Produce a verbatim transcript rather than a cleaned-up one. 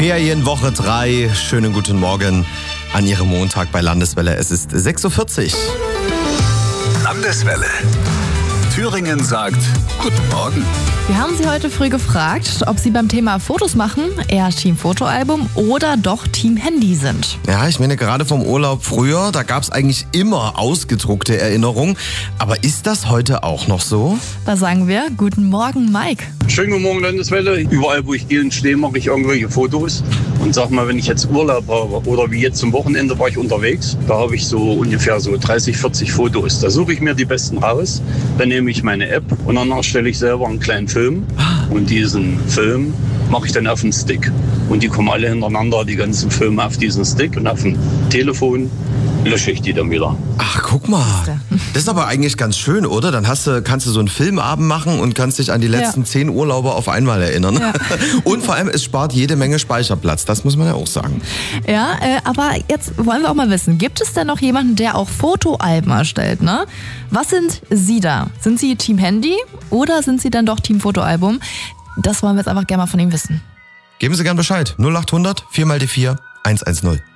Ferienwoche drei. Schönen guten Morgen an Ihrem Montag bei Landeswelle. Es ist sechs Uhr vierzig. Landeswelle. Thüringen sagt Guten Morgen. Wir haben Sie heute früh gefragt, ob Sie beim Thema Fotos machen eher Team Fotoalbum oder doch Team Handy sind. Ja, ich meine, gerade vom Urlaub früher, da gab es eigentlich immer ausgedruckte Erinnerungen. Aber ist das heute auch noch so? Da sagen wir Guten Morgen, Mike. Schönen guten Morgen, Landeswelle. Überall, wo ich gehe und stehe, mache ich irgendwelche Fotos. Und sag mal, wenn ich jetzt Urlaub habe oder wie jetzt zum Wochenende war ich unterwegs, da habe ich so ungefähr so dreißig, vierzig Fotos. Da suche ich mir die besten raus, dann nehme ich meine App und dann erstelle ich selber einen kleinen Film. Und diesen Film mache ich dann auf den Stick. Und die kommen alle hintereinander, die ganzen Filme auf diesen Stick. Und auf dem Telefon lösche ich die dann wieder. Ach, guck mal. Das ist aber eigentlich ganz schön, oder? Dann hast du, kannst du so einen Filmabend machen und kannst dich an die letzten ja. zehn Urlaube auf einmal erinnern. Ja. Und vor allem, es spart jede Menge Speicherplatz. Das muss man ja auch sagen. Ja, äh, aber jetzt wollen wir auch mal wissen, gibt es denn noch jemanden, der auch Fotoalben erstellt, ne? Was sind Sie da? Sind Sie Team Handy oder sind Sie dann doch Team Fotoalbum? Das wollen wir jetzt einfach gerne mal von Ihnen wissen. Geben Sie gern Bescheid. null acht hundert vier mal die vier eins eins null.